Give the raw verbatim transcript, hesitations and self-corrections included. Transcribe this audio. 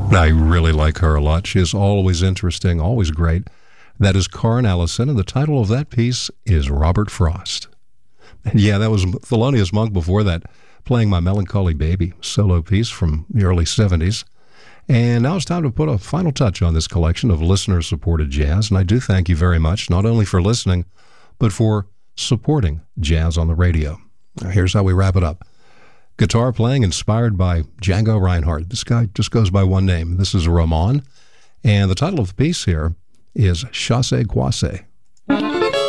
I really like her a lot. She is always interesting, always great. That is Karen Allison, and the title of that piece is Robert Frost. And yeah, that was Thelonious Monk before that, playing My Melancholy Baby solo piece from the early seventies. And now it's time to put a final touch on this collection of listener-supported jazz, and I do thank you very much, not only for listening, but for supporting jazz on the radio. Now, here's how we wrap it up. Guitar playing inspired by Django Reinhardt. This guy just goes by one name. This is Ramon, and the title of the piece here is Chassé Croisé.